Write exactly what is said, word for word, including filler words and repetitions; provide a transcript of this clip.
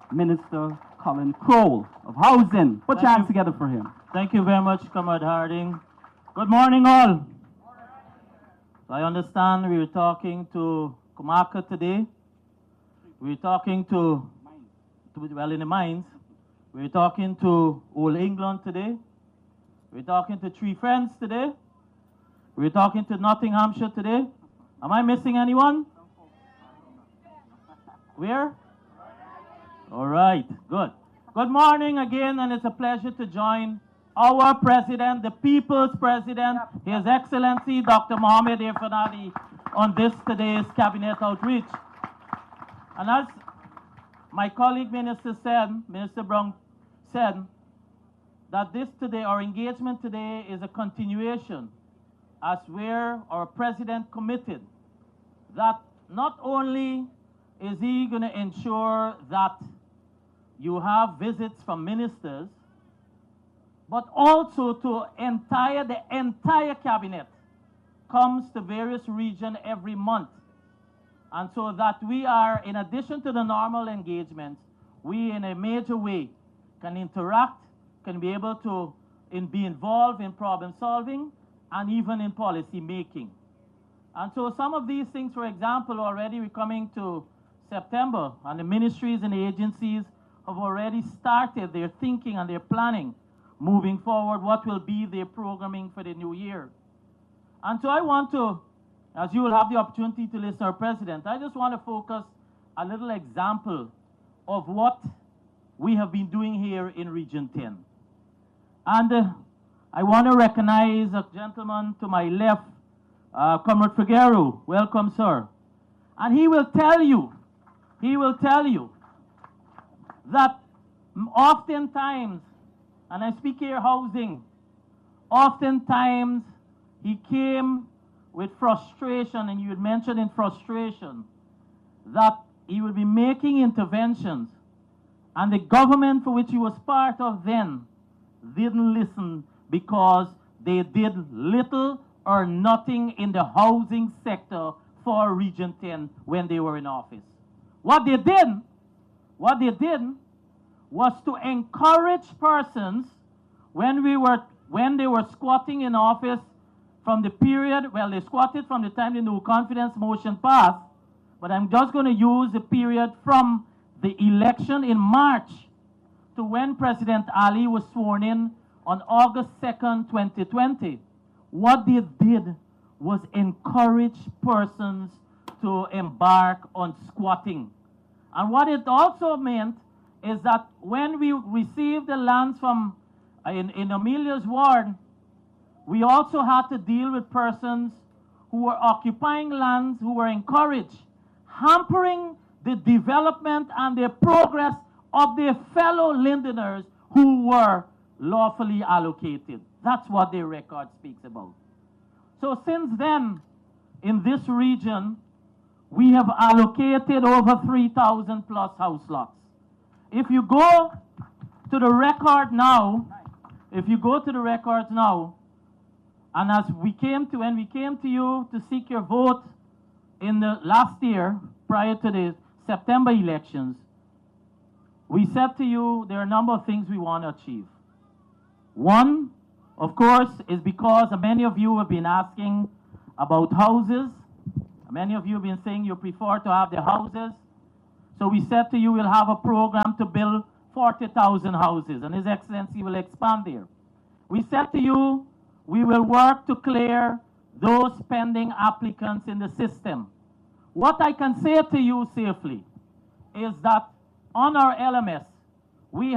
Minister Colin Crowell of Housing. Put your Thank hands you. together for him. Thank you very much, Comrade Harding. Good morning, all. I understand we were talking to Kumaka today. We were talking to, to, well, in the mines. We were talking to Old England today. We were talking to Three Friends today. We were talking to Nottinghamshire today. Am I missing anyone? Where? All right, good. Good morning again, and it's a pleasure to join our president, the people's president, His Excellency Doctor Mohamed Irfanadi, on this today's cabinet outreach. And as my colleague Minister said, Minister Brown said, that this today, our engagement today is a continuation as where our president committed that not only is he going to ensure that you have visits from ministers, but also to entire, the entire cabinet comes to various regions every month. And so that we are, in addition to the normal engagements, we in a major way can interact, can be able to in, be involved in problem solving and even in policy making. And so some of these things, for example, already we're coming to September, and the ministries and the agencies have already started their thinking and their planning moving forward, what will be their programming for the new year. And so I want to, as you will have the opportunity to listen to our president, I just want to focus a little example of what we have been doing here in Region ten. And uh, I want to recognize a gentleman to my left, uh, Comrade Figueroa. Welcome, sir. And he will tell you, he will tell you that oftentimes, and I speak here housing, oftentimes he came with frustration, and you had mentioned in frustration that he would be making interventions, and the government for which he was part of then didn't listen because they did little or nothing in the housing sector for Region ten when they were in office. What they did, what they did was to encourage persons when we were when they were squatting in office from the period, well, they squatted from the time the no confidence motion passed, but I'm just going to use the period from the election in March to when President Ali was sworn in on August second, twenty twenty. What they did was encourage persons to embark on squatting. And what it also meant is that when we received the lands from, uh, in, in Amelia's ward, we also had to deal with persons who were occupying lands, who were encouraged, hampering the development and the progress of their fellow Lindeners who were lawfully allocated. That's what their record speaks about. So since then, in this region, we have allocated over three thousand plus house lots. If you go to the record now, if you go to the records now, and as we came to, when we came to you to seek your vote in the last year, prior to the September elections, we said to you there are a number of things we want to achieve. One, of course, is because many of you have been asking about houses. Many of you have been saying you prefer to have the houses. So we said to you we'll have a program to build forty thousand houses, and His Excellency will expand there. We said to you we will work to clear those pending applicants in the system. What I can say to you safely is that on our L M S,